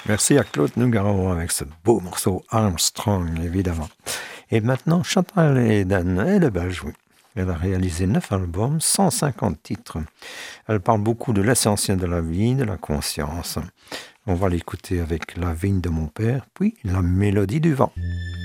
Merci à Claude Nougaro avec ce beau morceau Armstrong, évidemment. Et maintenant, Chantal Eden, elle est belge, oui. Elle a réalisé 9 albums, 150 titres. Elle parle beaucoup de l'essentiel de la vie, de la conscience. On va l'écouter avec La vigne de mon père, puis La mélodie du vent.